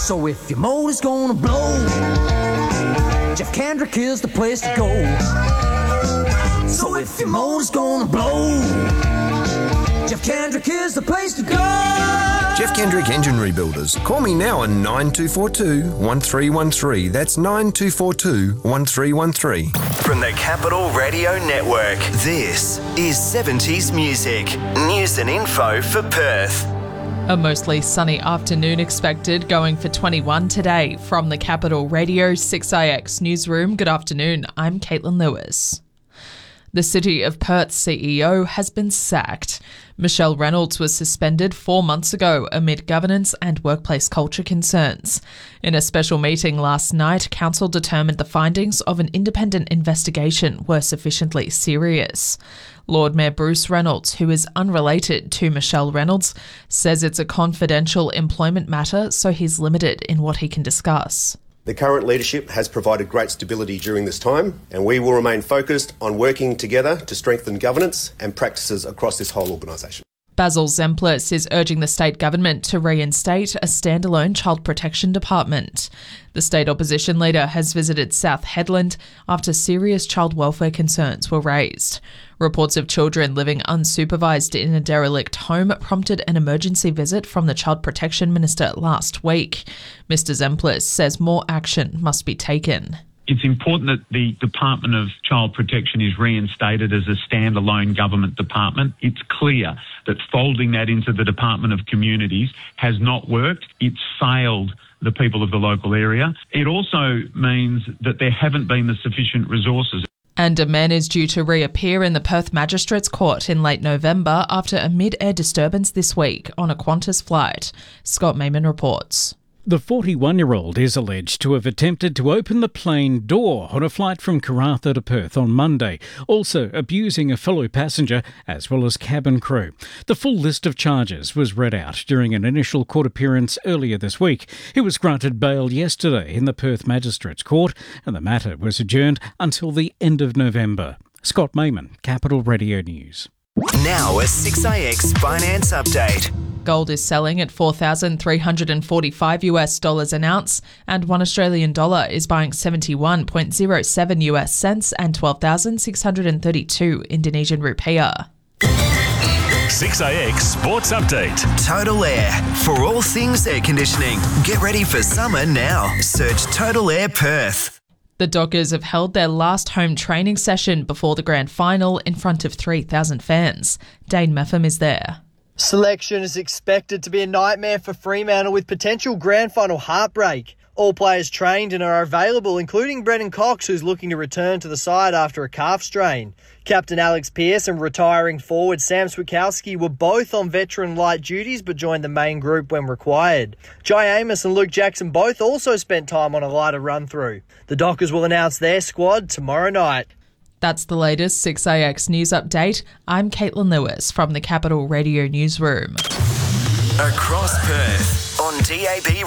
So if your motor's gonna blow, Jeff Kendrick is the place to go. So if your motor's gonna blow, Jeff Kendrick is the place to go. Jeff Kendrick Engine Rebuilders. Call me now on 9242-1313. That's 9242-1313. From the Capital Radio Network, this is 70s Music. News and info for Perth. A mostly sunny afternoon expected, going for 21 today. From the Capital Radio 6IX newsroom, good afternoon, I'm Caitlin Lewis. The City of Perth's CEO has been sacked. Michelle Reynolds was suspended 4 months ago amid governance and workplace culture concerns. In a special meeting last night, Council determined the findings of an independent investigation were sufficiently serious. Lord Mayor Bruce Reynolds, who is unrelated to Michelle Reynolds, says it's a confidential employment matter, so he's limited in what he can discuss. The current leadership has provided great stability during this time, and we will remain focused on working together to strengthen governance and practices across this whole organisation. Basil Zemplis is urging the state government to reinstate a standalone child protection department. The state opposition leader has visited South Headland after serious child welfare concerns were raised. Reports of children living unsupervised in a derelict home prompted an emergency visit from the Child Protection Minister last week. Mr Zemplis says more action must be taken. It's important that the Department of Child Protection is reinstated as a standalone government department. It's clear that folding that into the Department of Communities has not worked. It's failed the people of the local area. It also means that there haven't been the sufficient resources. And a man is due to reappear in the Perth Magistrates Court in late November after a mid-air disturbance this week on a Qantas flight. Scott Mayman reports. The 41-year-old is alleged to have attempted to open the plane door on a flight from Karratha to Perth on Monday, also abusing a fellow passenger as well as cabin crew. The full list of charges was read out during an initial court appearance earlier this week. He was granted bail yesterday in the Perth Magistrates Court, and the matter was adjourned until the end of November. Scott Mayman, Capital Radio News. Now a 6IX finance update. Gold is selling at $4,345 an ounce, and $1 Australian dollar is buying 71.07 US cents and 12,632 Indonesian rupiah. 6IX Sports Update. Total Air. For all things air conditioning. Get ready for summer now. Search Total Air Perth. The Dockers have held their last home training session before the grand final in front of 3,000 fans. Dane Meffam is there. Selection is expected to be a nightmare for Fremantle with potential grand final heartbreak. All players trained and are available, including Brendan Cox, who's looking to return to the side after a calf strain. Captain Alex Pearce and retiring forward Sam Swikowski were both on veteran light duties but joined the main group when required. Jai Amos and Luke Jackson both also spent time on a lighter run-through. The Dockers will announce their squad tomorrow night. That's the latest 6IX news update. I'm Caitlin Lewis from the Capital Radio newsroom. Across Perth on DAB